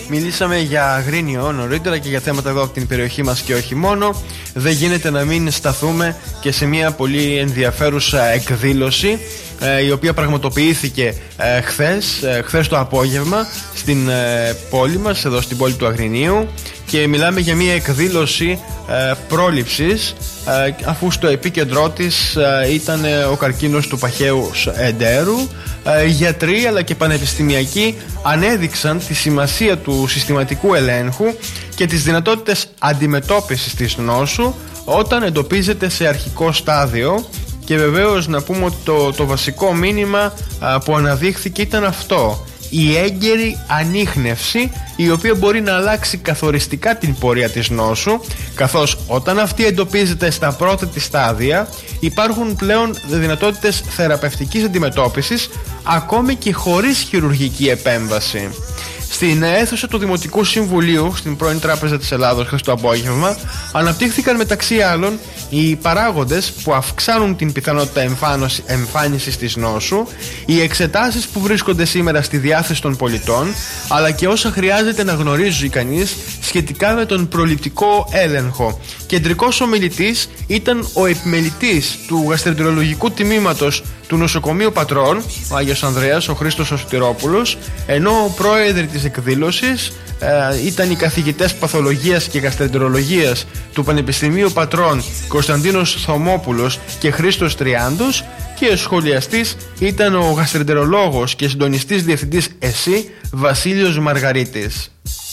Μιλήσαμε για αγρίνιο νωρίτερα και για θέματα εδώ από την περιοχή μας και όχι μόνο. Δεν γίνεται να μην σταθούμε και σε μια πολύ ενδιαφέρουσα εκδήλωση η οποία πραγματοποιήθηκε χθες το απόγευμα στην πόλη μας, εδώ στην πόλη του Αγρινίου, και μιλάμε για μια εκδήλωση πρόληψης, αφού στο επίκεντρό της ήταν ο καρκίνος του παχαίου εντέρου. Γιατροί αλλά και πανεπιστημιακοί ανέδειξαν τη σημασία του συστηματικού ελέγχου και τις δυνατότητες αντιμετώπισης της νόσου όταν εντοπίζεται σε αρχικό στάδιο. Και βεβαίως να πούμε ότι το βασικό μήνυμα που αναδείχθηκε ήταν αυτό: η έγκαιρη ανίχνευση, η οποία μπορεί να αλλάξει καθοριστικά την πορεία της νόσου, καθώς όταν αυτή εντοπίζεται στα πρώτα της στάδια υπάρχουν πλέον δυνατότητες θεραπευτικής αντιμετώπισης, ακόμη και χωρίς χειρουργική επέμβαση. Στην αίθουσα του Δημοτικού Συμβουλίου, στην πρώην Τράπεζα της Ελλάδος, χθες το απόγευμα, αναπτύχθηκαν μεταξύ άλλων οι παράγοντες που αυξάνουν την πιθανότητα εμφάνισης της νόσου, οι εξετάσεις που βρίσκονται σήμερα στη διάθεση των πολιτών, αλλά και όσα χρειάζεται να γνωρίζει κανείς σχετικά με τον προληπτικό έλεγχο. Κεντρικός ομιλητής ήταν ο επιμελητής του γαστρεντερολογικού τμήματος του Νοσοκομείου Πατρών, ο Άγιος Ανδρέας, ο Χρήστος Σωτηρόπουλος, ενώ πρόεδροι της εκδήλωσης ήταν οι καθηγητές παθολογίας και γαστρεντερολογίας του Πανεπιστημίου Πατρών Κωνσταντίνος Θωμόπουλος και Χρήστος Τριάντος, και σχολιαστής ήταν ο γαστρεντερολόγος και συντονιστής διευθυντής ΕΣΥ Βασίλειος Μαργαρίτης.